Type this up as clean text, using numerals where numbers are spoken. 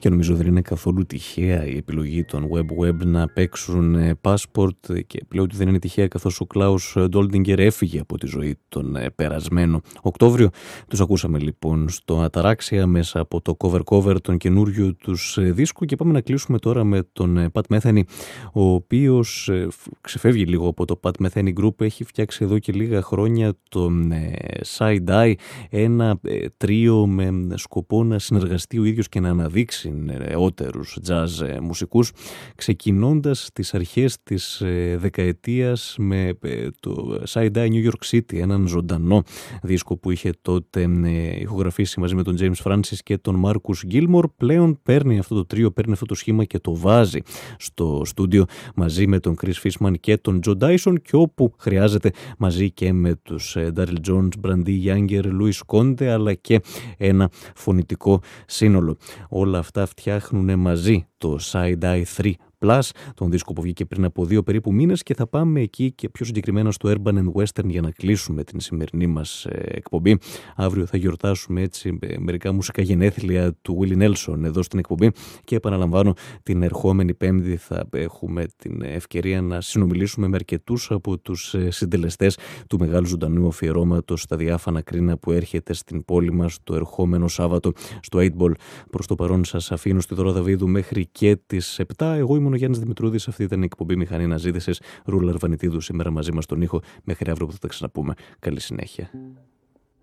Και νομίζω δεν είναι καθόλου τυχαία η επιλογή των Web να παίξουν Passport, και πλέον ότι δεν είναι τυχαία καθώς ο Κλάους Ντόλντιγκερ έφυγε από τη ζωή τον περασμένο Οκτώβριο. Τους ακούσαμε λοιπόν στο Αταράξια μέσα από το cover των καινούριου τους δίσκου, και πάμε να κλείσουμε τώρα με τον Pat Metheny, ο οποίος ξεφεύγει λίγο από το Pat Metheny Group. Έχει φτιάξει εδώ και λίγα χρόνια τον Side Eye, ένα τρίο με σκοπό να συνεργαστεί ο ίδιος και να αναδείξει νεότερους jazz μουσικούς, ξεκινώντας τις αρχές της δεκαετίας με το Side Eye New York City, έναν ζωντανό δίσκο που είχε τότε ηχογραφήσει μαζί με τον James Francis και τον Marcus Gilmore. Πλέον παίρνει αυτό το τρίο, παίρνει αυτό το σχήμα και το βάζει στο στούντιο μαζί με τον Chris Fishman και τον Joe Dyson, και όπου χρειάζεται μαζί και με τους Daryl Jones, Brandi Younger, Louis Conde, αλλά και ένα φωνητικό σύνολο. Όλα αυτά φτιάχνουν μαζί το Side Eye 3 Plus, τον δίσκο που βγήκε πριν από 2 περίπου μήνες, και θα πάμε εκεί και πιο συγκεκριμένα στο Urban and Western για να κλείσουμε την σημερινή μας εκπομπή. Αύριο θα γιορτάσουμε έτσι μερικά μουσικά γενέθλια του Willie Nelson εδώ στην εκπομπή, και επαναλαμβάνω, την ερχόμενη Πέμπτη θα έχουμε την ευκαιρία να συνομιλήσουμε με αρκετούς από τους συντελεστές του μεγάλου ζωντανού αφιερώματος στα διάφανα κρίνα που έρχεται στην πόλη μας το ερχόμενο Σάββατο στο 8 Ball. Προς το παρόν σας αφήνω στη Δώρα Δαβίδου μέχρι και τις 7. Εγώ ήμουν ο Γιάννης Δημητρούδης, αυτή ήταν η εκπομπή Μηχανή Αναζήτησης. Ρούλα Αρβανιτίδου σήμερα μαζί μας στον ήχο. Μέχρι αύριο που θα τα ξαναπούμε. Καλή συνέχεια.